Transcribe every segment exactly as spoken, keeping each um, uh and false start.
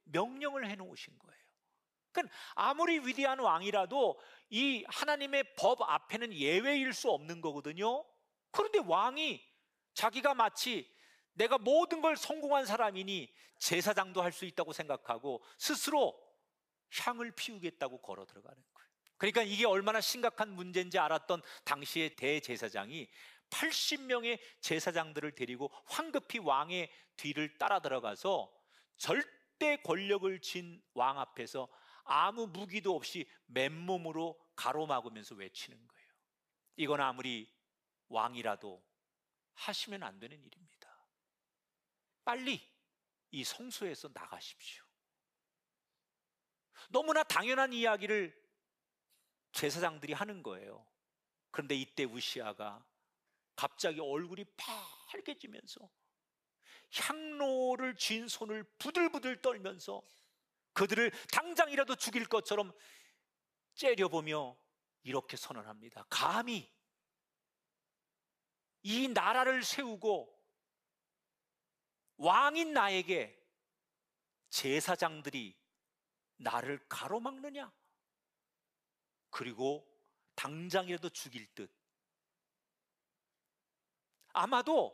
명령을 해놓으신 거예요. 그러니까 아무리 위대한 왕이라도 이 하나님의 법 앞에는 예외일 수 없는 거거든요. 그런데 왕이 자기가 마치 내가 모든 걸 성공한 사람이니 제사장도 할 수 있다고 생각하고 스스로 향을 피우겠다고 걸어 들어가는 거예요. 그러니까 이게 얼마나 심각한 문제인지 알았던 당시의 대제사장이 팔십 명의 제사장들을 데리고 황급히 왕의 뒤를 따라 들어가서 절대 권력을 쥔 왕 앞에서 아무 무기도 없이 맨몸으로 가로막으면서 외치는 거예요. 이건 아무리 왕이라도 하시면 안 되는 일입니다. 빨리 이 성소에서 나가십시오. 너무나 당연한 이야기를 제사장들이 하는 거예요. 그런데 이때 우시아가 갑자기 얼굴이 빨개지면서 향로를 쥔 손을 부들부들 떨면서 그들을 당장이라도 죽일 것처럼 째려보며 이렇게 선언합니다. 감히 이 나라를 세우고 왕인 나에게 제사장들이 나를 가로막느냐? 그리고 당장이라도 죽일 듯. 아마도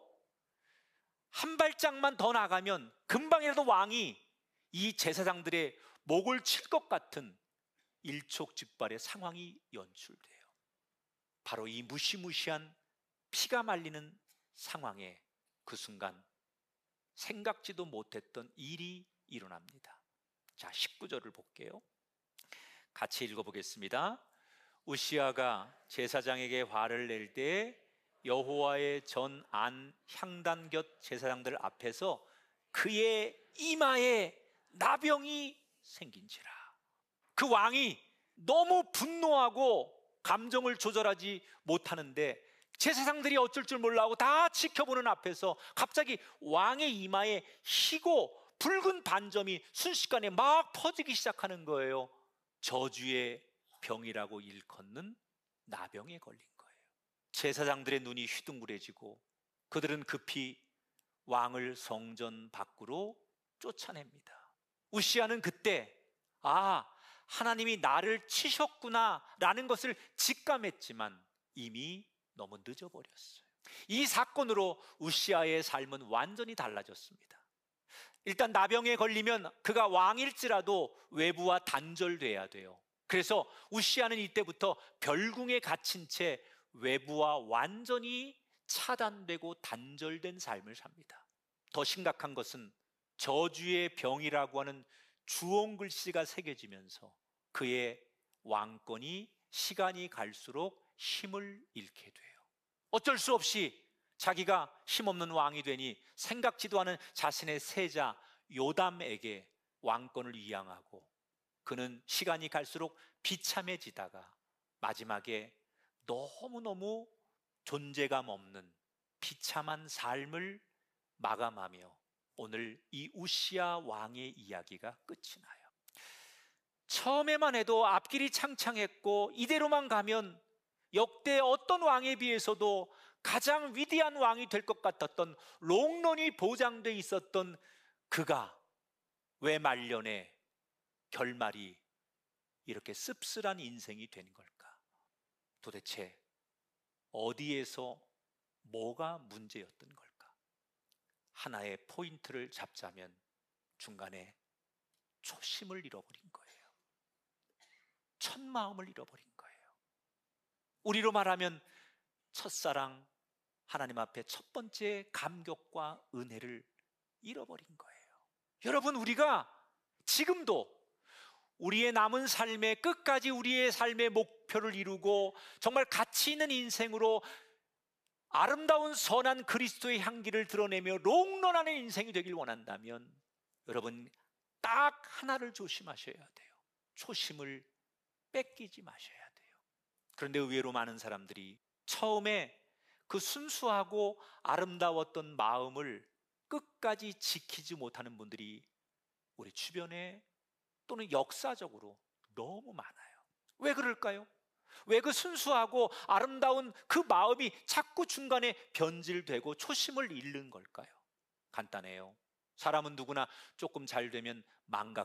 한 발짝만 더 나가면 금방이라도 왕이 이 제사장들의 목을 칠 것 같은 일촉즉발의 상황이 연출돼요. 바로 이 무시무시한 피가 말리는 상황에 그 순간 생각지도 못했던 일이 일어납니다. 자, 십구 절을 볼게요. 같이 읽어보겠습니다. 우시아가 제사장에게 화를 낼 때에 여호와의 전 안 향단 곁 제사장들 앞에서 그의 이마에 나병이 생긴지라. 그 왕이 너무 분노하고 감정을 조절하지 못하는데 제사장들이 어쩔 줄 몰라하고 다 지켜보는 앞에서 갑자기 왕의 이마에 희고 붉은 반점이 순식간에 막 퍼지기 시작하는 거예요. 저주의 병이라고 일컫는 나병에 걸린 거예요. 제사장들의 눈이 휘둥그레지고 그들은 급히 왕을 성전 밖으로 쫓아냅니다. 우시아는 그때 아, 하나님이 나를 치셨구나 라는 것을 직감했지만 이미 너무 늦어버렸어요. 이 사건으로 우시아의 삶은 완전히 달라졌습니다. 일단 나병에 걸리면 그가 왕일지라도 외부와 단절돼야 돼요. 그래서 우시아는 이때부터 별궁에 갇힌 채 외부와 완전히 차단되고 단절된 삶을 삽니다. 더 심각한 것은 저주의 병이라고 하는 주홍 글씨가 새겨지면서 그의 왕권이 시간이 갈수록 힘을 잃게 돼요. 어쩔 수 없이 자기가 힘없는 왕이 되니 생각지도 않은 자신의 세자 요담에게 왕권을 위양하고 그는 시간이 갈수록 비참해지다가 마지막에 너무너무 존재감 없는 비참한 삶을 마감하며 오늘 이 우시아 왕의 이야기가 끝이 나요. 처음에만 해도 앞길이 창창했고 이대로만 가면 역대 어떤 왕에 비해서도 가장 위대한 왕이 될 것 같았던 롱런이 보장돼 있었던 그가 왜 말년에 결말이 이렇게 씁쓸한 인생이 된 걸까? 도대체 어디에서 뭐가 문제였던 걸까? 하나의 포인트를 잡자면 중간에 초심을 잃어버린 거예요. 첫 마음을 잃어버린 거예요. 우리로 말하면 첫사랑, 하나님 앞에 첫 번째 감격과 은혜를 잃어버린 거예요. 여러분, 우리가 지금도 우리의 남은 삶의 끝까지 우리의 삶의 목표를 이루고 정말 가치 있는 인생으로 아름다운 선한 그리스도의 향기를 드러내며 롱런하는 인생이 되길 원한다면 여러분 딱 하나를 조심하셔야 돼요. 초심을 뺏기지 마셔야 돼요. 그런데 의외로 많은 사람들이 처음에 그 순수하고 아름다웠던 마음을 끝까지 지키지 못하는 분들이 우리 주변에 또는 역사적으로 너무 많아요. 왜 그럴까요? 왜 그 순수하고 아름다운 그 마음이 자꾸 중간에 변질되고 초심을 잃는 걸까요? 간단해요. 사람은 누구나 조금 잘 되면